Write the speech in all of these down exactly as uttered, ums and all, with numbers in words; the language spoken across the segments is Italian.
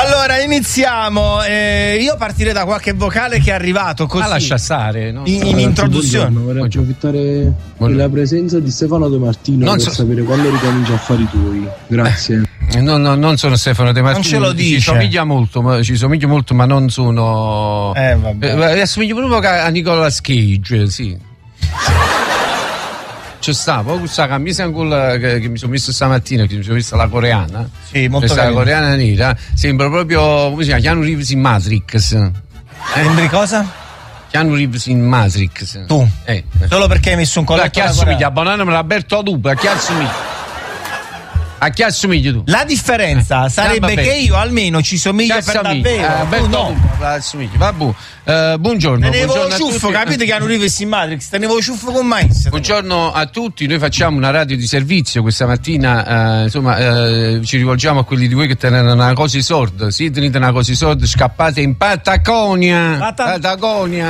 Allora iniziamo. Eh, io partirei da qualche vocale che è arrivato così. Ma lascia stare, no? In, in Ragazzi, introduzione. buongiorno, vorrei approfittare della presenza di Stefano De Martino Non per so- sapere quando ricomincia affari tuoi. Grazie. No, no, non sono Stefano De Martino. Non ce lo dice. Ci somiglia molto, ma, ci somiglia molto, ma non sono. Eh, vabbè. Eh, assomiglio proprio a Nicolas Cage, sì. C'è sta, poi questa camisa ancora che, che mi sono messo stamattina, che mi sono messa la coreana. Sì, molto questa carina. coreana nera, sembra proprio, come si chiama? Keanu Reeves in Matrix. Sembri cosa? Keanu Reeves in Matrix. Tu. Eh. Solo perché hai messo un A colletto chi alla assomiglia? coreana. A Banana me l'ha aperto tu, a chi assomiglia? A chi assomigli tu? La differenza Eh, sarebbe vabbè. che io almeno ci somiglio Chi per assomiglia? davvero. Eh, Tu Alberto no. tu, assomigli. Vabbè. Eh, buongiorno. Tenevo buongiorno a ciuffo, tutti. capite che hanno Reeves in Matrix? Tenevo ciuffo con mais. Buongiorno a tutti, noi facciamo una radio di servizio questa mattina, eh, insomma eh, ci rivolgiamo a quelli di voi che tengono una cosa sorda, sì, tenete una cosa sorda, scappate in Patagonia, Pata- Patagonia.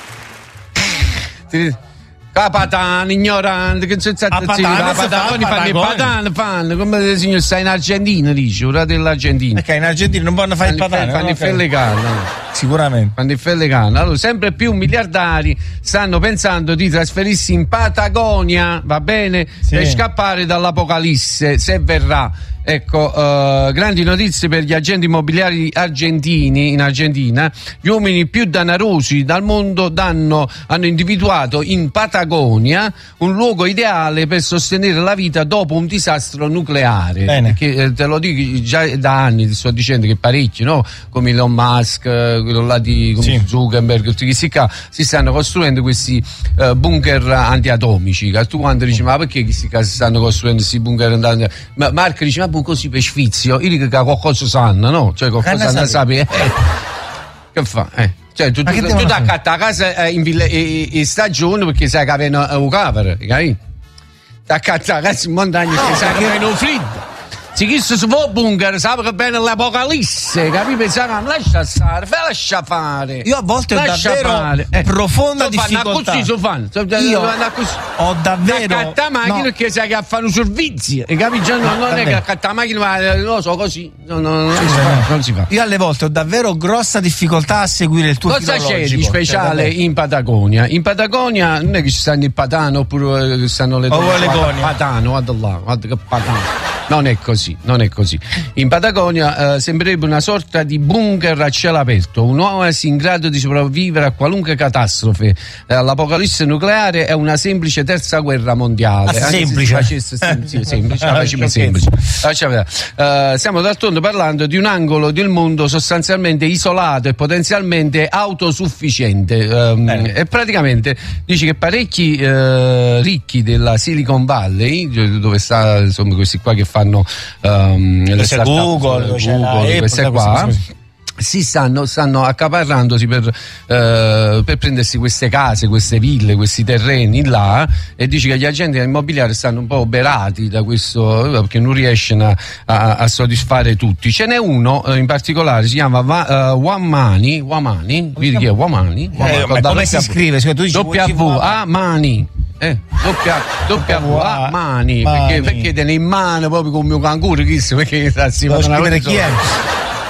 Tenete- Capatano, ignorante, che senza A sì, Patane la si fa Patagoni a fanno il Patagonia. patano, fanno, come il signor sta in Argentina, dice, ora dell'Argentina. Perché in Argentina non vanno a fare il Fanno patano. fanno no? il fellecano. Sicuramente. Quando il fellecano. Allora, sempre più miliardari stanno pensando di trasferirsi in Patagonia, va bene? Sì. Per scappare dall'apocalisse, se verrà. Ecco, eh, grandi notizie per gli agenti immobiliari argentini in Argentina. Gli uomini più danarosi dal mondo danno, hanno individuato in Patagonia un luogo ideale per sostenere la vita dopo un disastro nucleare. Bene. Che, eh, te lo dico già da anni, ti sto dicendo che parecchi, no? Come Elon Musk, eh, quello là di come Sì. Zuckerberg, tutti questi qua, si stanno costruendo questi eh, bunker antiatomici. Che tu quando dici, ma perché questi qua si stanno costruendo questi bunker antiatomici? Ma Marco dice, ma così per sfizio, io dico che qualcosa sanno, no? Cioè qualcosa Che ne ne sape. Eh. Che fa? Eh. Cioè tu, Ma tu, che tu devono ti fare? accatti a casa eh, in, ville- in, in stagione perché sai che avevano un cover, capito? Ti accatti a casa in montagna perché sai che avevano un freddo. Se questo si può bunker, sa che bene l'apocalisse, capito? Pensavo, ma lascia stare, fai lascia fare. Io a volte ho Lascia davvero fare. Eh. profonda So fanno difficoltà. così, so fanno. So- Io fanno così. ho davvero. Accatta la macchina no. perché sai che fanno servizi, e capi? Già non, non è che davvero. accatta la macchina, ma eh, lo so così. No, no, no, non, Sì, si sì, fa, no. non si fa. Io alle volte ho davvero grossa difficoltà a seguire il tuo Cosa filo c'è logico. di Cioè, speciale davvero. in Patagonia? In Patagonia non è che ci stanno il patano oppure eh, che stanno le O le guarda, gogne. patano, guarda là, guarda che patano. Non è così, non è così. In Patagonia eh, sembrerebbe una sorta di bunker a cielo aperto, un'oasi in grado di sopravvivere a qualunque catastrofe. Eh, l'apocalisse nucleare è una semplice terza guerra mondiale. Ah, Anche se si semplice. facesse sem- sì, semplice, la Ah, facciamo sciocchezza. semplice. Lascia vedere. Eh, stiamo d'altronde parlando di un angolo del mondo sostanzialmente isolato e potenzialmente autosufficiente. Ehm, Bene. e praticamente dice che parecchi eh, ricchi della Silicon Valley, dove sta insomma questi qua che fanno ehm, le C'è start-up, Google, eh, c'è la Google, Apple, queste queste qua. cose. Si stanno, stanno accaparrandosi per, eh, per prendersi queste case, queste ville, questi terreni là, e dice che gli agenti immobiliari stanno un po' oberati da questo perché non riescono a, a, a soddisfare tutti. Ce n'è uno eh, in particolare, si chiama Va, uh, Wamani, Wamani, vedi chi è Wamani? Eh, ma come si scrive? Scusa, tu dici W A Mani. Eh, doppia, doppia V A Mani, perché, Mani. perché te ne in mano proprio come un canguro, chissà, perché si Devo fa una scrivere cosa chi è? sola.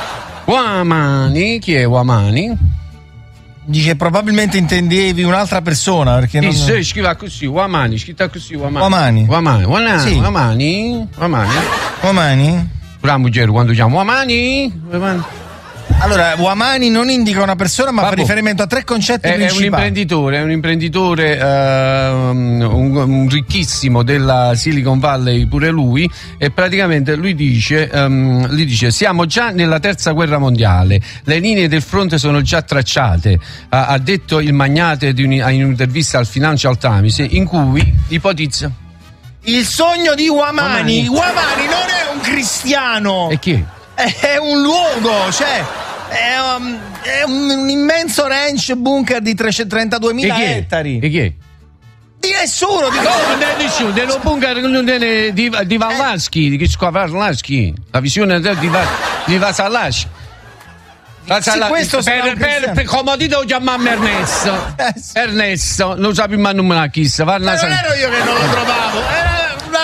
Wamani, chi è Wamani? Dice probabilmente intendevi un'altra persona perché non... Sì, scriva così, Wamani, scritta così, Wamani. Wamani. Wamani, Wamani, Sì. Wamani, Wamani. Wamani? La moglie quando chiama Wamani, Wamani. Allora, Wamani non indica una persona ma fa Vabbè. riferimento a tre concetti È, è un principali. imprenditore, è un imprenditore ehm, un, un ricchissimo della Silicon Valley, pure lui, e praticamente lui dice, ehm, lui dice siamo già nella terza guerra mondiale, le linee del fronte sono già tracciate, ha, ha detto il magnate di un, in un'intervista al Financial Times in cui ipotizza. Il sogno di Wamani. Wamani. Wamani non è un cristiano. E chi? È un luogo, cioè è un, è un, un immenso ranch bunker di trecentotrentaduemila E chi è? ettari. E chi è? Di nessuno, di No, non è nessuno, dello bunker di, di, di Vallarsky, di Vallarsky, la visione del- di, Va- di Vallarsky. Sì, questo sarà per, un per, cristiano. per comodità lo chiamiamo Ernesto. Eh, sì. Ernesto, non sappiamo il nome chi sta. Ma non ero io che non lo trovavo, era una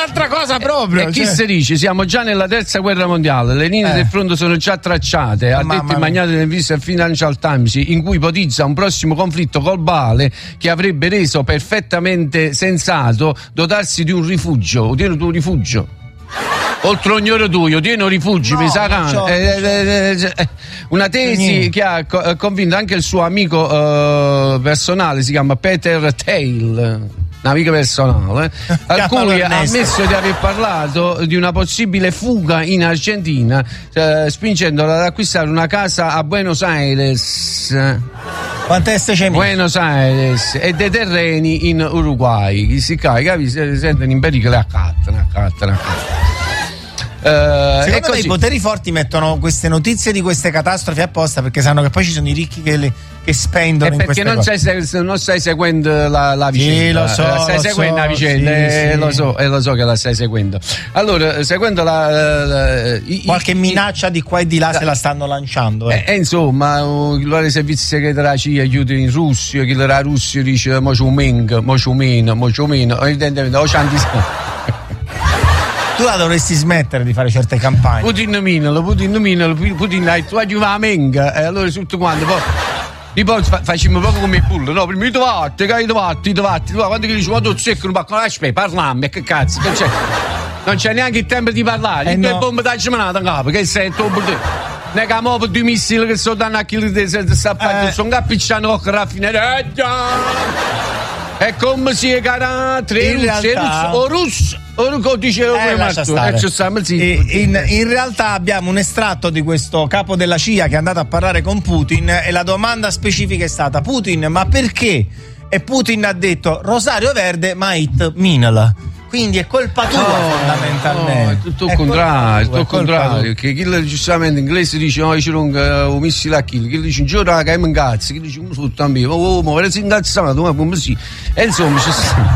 un'altra cosa proprio. E, e chi cioè. si dice? Siamo già nella terza guerra mondiale, le linee Eh. del fronte sono già tracciate, ha Mamma detto il mia. magnate del visto al Financial Times, in cui ipotizza un prossimo conflitto globale che avrebbe reso perfettamente sensato dotarsi di un rifugio, di un rifugio. Oltre ogni oro tuo, tieni un rifugio, No, mi sa non che- c'ho, eh, eh, eh, una tesi Niente. che ha co- eh, convinto anche il suo amico eh, personale, si chiama Peter Thiel, un amico personale, a cui ha Ernesto. ammesso di aver parlato di una possibile fuga in Argentina, eh, spingendola ad acquistare una casa a Buenos Aires. Quante S c'è? Buenos Aires e dei terreni in Uruguay. Chi si carica, si sentono in pericolo e accattano, accattano, accattano. Eh, Secondo e me così. i poteri forti mettono queste notizie di queste catastrofi apposta perché sanno che poi ci sono i ricchi che, le, che spendono È in perché queste non cose. stai, se- non stai seguendo la, la vicenda. lo so, Eh, stai lo seguendo so, la vicenda, sì, eh, sì. lo so, e lo so che la stai seguendo. Allora, seguendo la. la- la- i- Qualche i- minaccia di qua e di là se la stanno lanciando. Eh. Eh, eh, insomma, uh, chi lo ha dei servizi segreti della C I A chiude in Russia, chi lo la Russia dice mo c'è un ming, mo c'è un meno, mo c'è un meno, evidentemente o c'è anti- Tu la dovresti smettere di fare certe campagne. Putin minalo, Putin minalo, Putin hai tu aggiungi la menga, e allora tutto quanto poi. E poi fa- facciamo proprio come i bulli, no? Prima i tovatti, che i tovatti, i tovatti, quando che dici quando secco, non bacco, aspetta, parlammi, che cazzo, non c'è, non c'è neanche il tempo di parlare, Eh due no. bombe da gemanata in capo, che sei tu, non è che muovo due missili che sono danno a chi li sta facendo, Eh. sono cappicciano con raffineria, eh già! E come si è carattere, In realtà- o russo, o russo, dice Eh, come lascia Martù, stare. e ci stiamo zitti. E in, in realtà abbiamo un estratto di questo capo della C I A che è andato a parlare con Putin e la domanda specifica è stata: Putin, ma perché? E Putin ha detto Rosario Verde, ma it minala. Quindi è colpa tua fondamentalmente. No, è tutto il È colpa contrario, tua, tutto il è colpa contrario. Che chi giustamente in inglese dice no, c'è un, uh, un missile a kill, chi dice un giorno che è un cazzo, chi dice un sotto a me, oh, ma si incazzato, ma come si? E insomma, c'è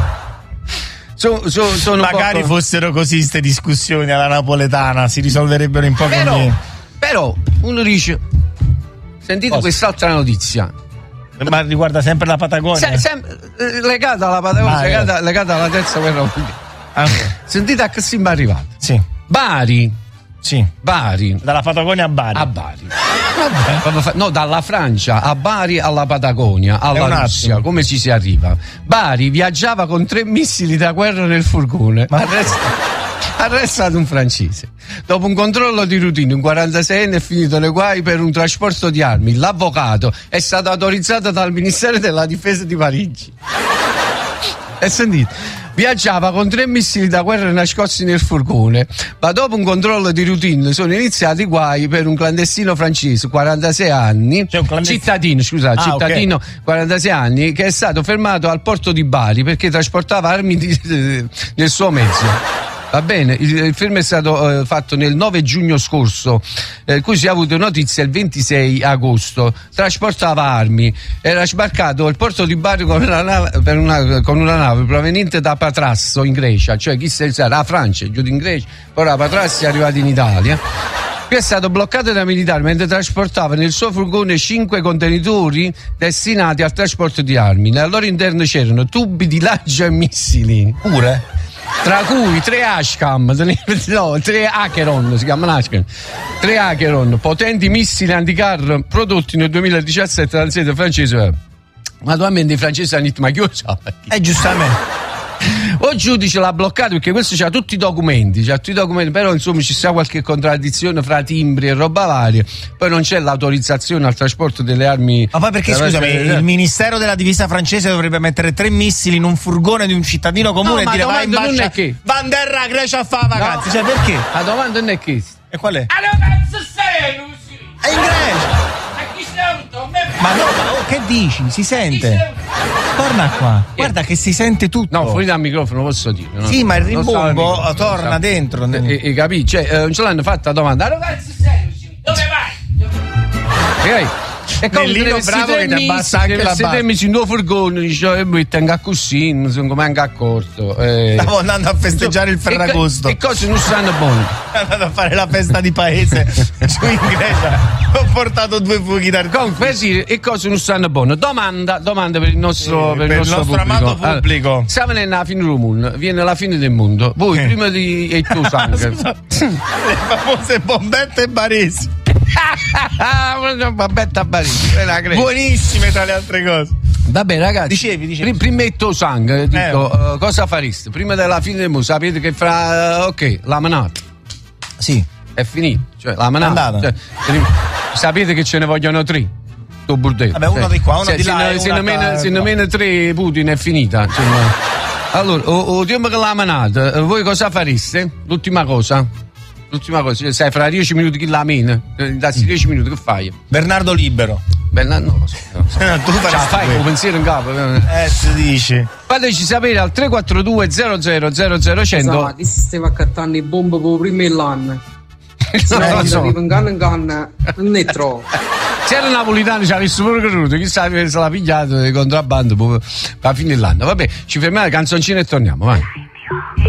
so, so, sono tua. Magari poco... fossero così ste discussioni alla napoletana, si risolverebbero in pochi Però, minuti. però, uno dice, sentite Cosa? quest'altra notizia. Ma riguarda sempre la Patagonia. Se, sem- eh, legata alla Patagonia, Ah, legata, legata alla terza guerra mondiale. Ah, Sentite a che siamo arrivati. sì, Bari, sì. Bari, Dalla Patagonia a Bari. a Bari. Proprio fa- No, dalla Francia a Bari alla Patagonia, È un alla attimo. Russia, come ci si arriva? Bari viaggiava con tre missili da guerra nel furgone. Ma- Arresta- Arrestato un francese. Dopo un controllo di routine, un quarantaseienne è finito nei guai per un trasporto di armi. L'avvocato è stato autorizzato dal Ministero della Difesa di Parigi. E sentite. Viaggiava con tre missili da guerra nascosti nel furgone, ma dopo un controllo di routine sono iniziati i guai per un clandestino francese, quarantasei anni, Cioè un clandestino- cittadino, scusate, Ah, cittadino, quarantasei anni, che è stato fermato al porto di Bari perché trasportava armi di- nel suo mezzo. Va bene, il, il film è stato eh, fatto nel nove giugno scorso, eh, cui si è avuto notizia il ventisei agosto. Trasportava armi, era sbarcato al porto di Bari con una nave, per una, con una nave proveniente da Patrasso in Grecia, cioè chi sei la Francia, giù in Grecia, poi da Patrasso è arrivato in Italia. Qui è stato bloccato dai militari mentre trasportava nel suo furgone cinque contenitori destinati al trasporto di armi. Al loro interno c'erano tubi di lancio e missili. Pure? Tra cui tre Ashcam, no, tre Acheron, si chiamano Ashcam, tre Acheron, potenti missili anticar prodotti nel duemiladiciassette dal sede francese. Naturalmente i francesi hanno detto, ma chi lo sa? Eh, giustamente. O il giudice l'ha bloccato perché questo c'ha tutti i documenti, c'ha tutti i documenti, però insomma ci sta qualche contraddizione fra timbri e roba varia. Poi non c'è l'autorizzazione al trasporto delle armi. Ma poi perché, scusami, il Ministero della Difesa francese dovrebbe mettere tre missili in un furgone di un cittadino comune No, e dire ma vai in domanda non Bascia, è che- Vanderra a Grecia a fare vacanze. No. Cioè, perché? La domanda non è questa. E qual è? Allora cazzo sei, Lucy? È in Grecia! Ma chi sei avuto? Ma no, ma oh, che dici? Si sente? Torna qua. Guarda che si sente tutto. No, fuori dal microfono posso dire. No? Sì, ma il Non sta al rimbombo microfono, torna non sta- dentro. E, e capì? Cioè, eh, non ce l'hanno fatta la domanda. Allora cazzo sei, Lucy? Dove vai? Dove vai? E come Nellino bravo che ti abbassa anche la base. Se te in due furgoni, dice, e poi tengo così, non sono come anche accorto. Eh. Stavo andando a festeggiare il Ferragosto. E, e cose non stanno buone. Andando a fare la festa di paese su in Grecia. Ho portato due fuochi d'artificio. Comunque sì, e cose non stanno buone. Domanda, domanda per il nostro, eh, per per il nostro, il nostro pubblico. amato pubblico. Allora, stiamo nella fine del mondo, viene la fine del mondo. Voi eh. prima di e tu sangue. Le famose bombette baresi. Bombetta baresi. Buonissime tra le altre cose. Vabbè ragazzi, dicevi, dicevi. Prim- prima il tuo sangue, dico, eh. uh, cosa fareste? Prima della fine del mondo, sapete che fra, uh, ok, la manata. Sì. È finito, cioè la manata. Cioè, sapete che ce ne vogliono tre. Tu burdello. Vabbè, uno cioè, di qua, uno cioè, di là. Se, se, nemmeno, se nemmeno tre Putin è finita. Cioè, allora, o, o diciamo che la manata, voi cosa fareste? L'ultima cosa. L'ultima cosa, cioè, sai, fra dieci minuti chi la mena? Da dieci minuti che fai? Bernardo Libero. Bella, non lo so. Non lo so. No, tu cioè, fai un pensiero in capo. Eh, si dice. Fateci sapere al tre quattro due zero zero zero zero cento. Ma chi si stava accattando i bombe per prima dell'anno? Non lo so. In canna in canna, non ne trovo. Se era napolitano ci avesse pure creduto, chissà se l'ha pigliato di contrabbando per la fine dell'anno. Vabbè, ci fermiamo la canzoncina e torniamo, vai.